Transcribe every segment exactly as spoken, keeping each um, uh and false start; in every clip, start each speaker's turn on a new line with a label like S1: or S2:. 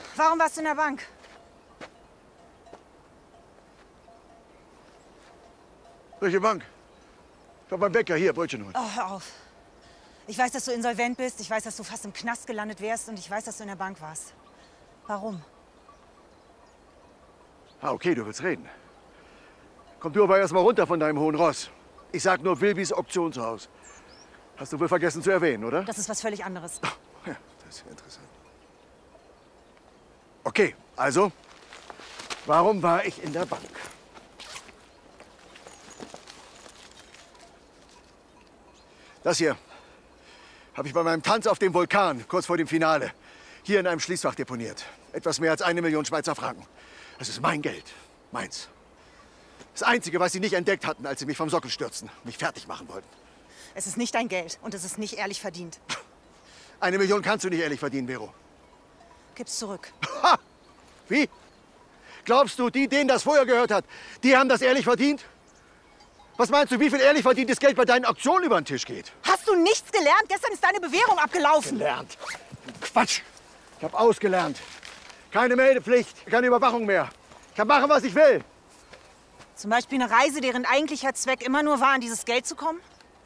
S1: warum warst du in der Bank?
S2: Welche Bank? Ich war beim Bäcker, hier, Brötchen holen.
S1: Oh, hör auf. Ich weiß, dass du insolvent bist. Ich weiß, dass du fast im Knast gelandet wärst. Und ich weiß, dass du in der Bank warst. Warum?
S2: Ah, okay, du willst reden. Komm du aber erst mal runter von deinem hohen Ross. Ich sag nur Wilbys Auktionshaus. Hast du wohl vergessen zu erwähnen, oder?
S1: Das ist was völlig anderes.
S2: Ach, ja, das ist ja interessant. Okay, also, warum war ich in der Bank? Das hier habe ich bei meinem Tanz auf dem Vulkan, kurz vor dem Finale, hier in einem Schließfach deponiert. Etwas mehr als eine Million Schweizer Franken. Das ist mein Geld. Meins. Das Einzige, was sie nicht entdeckt hatten, als sie mich vom Sockel stürzten, mich fertig machen wollten.
S1: Es ist nicht dein Geld und es ist nicht ehrlich verdient.
S2: Eine Million kannst du nicht ehrlich verdienen, Vero.
S1: Gib's zurück.
S2: Ha! Wie? Glaubst du, die, denen das vorher gehört hat, die haben das ehrlich verdient? Was meinst du, wie viel ehrlich verdientes Geld bei deinen Auktionen über den Tisch geht?
S1: Hast du nichts gelernt? Gestern ist deine Bewährung abgelaufen.
S2: Gelernt? Quatsch! Ich habe ausgelernt. Keine Meldepflicht, keine Überwachung mehr. Ich kann machen, was ich will.
S1: Zum Beispiel eine Reise, deren eigentlicher Zweck immer nur war, an dieses Geld zu kommen?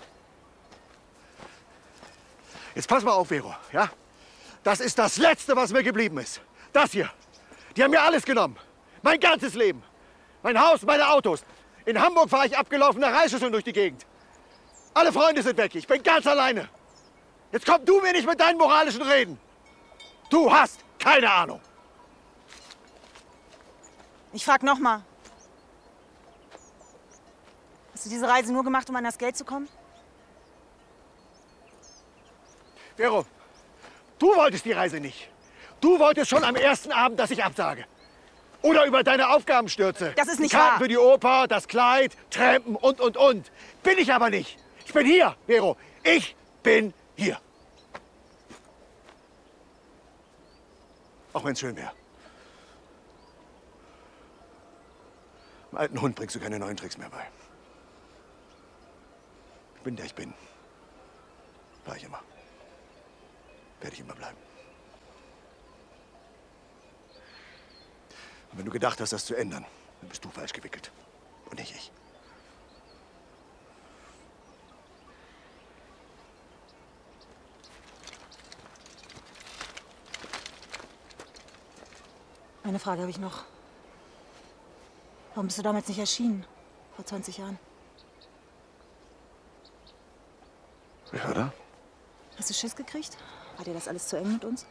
S2: Jetzt pass mal auf, Vero, ja? Das ist das Letzte, was mir geblieben ist. Das hier. Die haben mir alles genommen. Mein ganzes Leben. Mein Haus, meine Autos. In Hamburg fahre ich abgelaufene Reisschüsseln durch die Gegend. Alle Freunde sind weg. Ich bin ganz alleine. Jetzt komm du mir nicht mit deinen moralischen Reden. Du hast keine Ahnung.
S1: Ich frag noch mal. Hast du diese Reise nur gemacht, um an das Geld zu kommen?
S2: Vero, du wolltest die Reise nicht. Du wolltest schon am ersten Abend, dass ich absage. Oder über deine Aufgaben stürze.
S1: Das ist nicht
S2: die Karten
S1: wahr.
S2: für die Oper, das Kleid, Trampen und, und, und. Bin ich aber nicht. Ich bin hier, Vero. Ich bin hier. Auch wenn es schön wäre. Dem alten Hund bringst du keine neuen Tricks mehr bei. Ich bin, der ich bin. War ich immer. Werde ich immer bleiben. Und wenn du gedacht hast, das zu ändern, dann bist du falsch gewickelt. Und nicht ich.
S1: Eine Frage habe ich noch. Warum bist du damals nicht erschienen? Vor zwanzig Jahren.
S2: Wer war da?
S1: Hast du Schiss gekriegt? War dir das alles zu eng mit uns?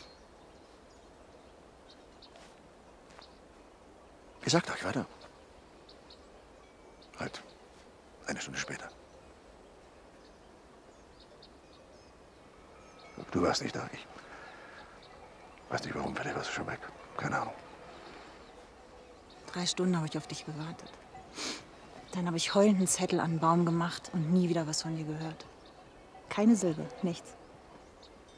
S2: Ich sag doch, ich war da. Halt. Eine Stunde später. Du warst nicht da. Ich weiß nicht warum. Vielleicht warst du schon weg. Keine Ahnung.
S1: Drei Stunden habe ich auf dich gewartet. Dann habe ich heulend einen Zettel an den Baum gemacht und nie wieder was von dir gehört. Keine Silbe, nichts.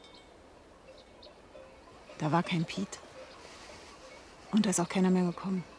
S1: Da war kein Piet. Und da ist auch keiner mehr gekommen.